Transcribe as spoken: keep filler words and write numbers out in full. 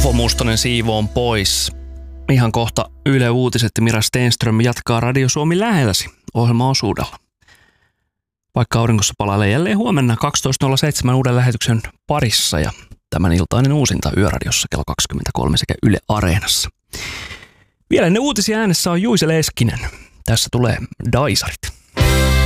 Juho Mustonen siivoon pois. Ihan kohta Yle Uutiset ja Mira Stenström jatkaa Radio Suomi lähelläsi ohjelmaosuudella. Vaikka auringossa palailee jälleen huomenna kaksitoista nolla seitsemän uuden lähetyksen parissa ja tämän iltainen uusinta Yöradiossa kello kaksikymmentäkolme sekä Yle Areenassa. Vielä ne uutisia äänessä on Juise Leskinen. Tässä tulee Daisarit.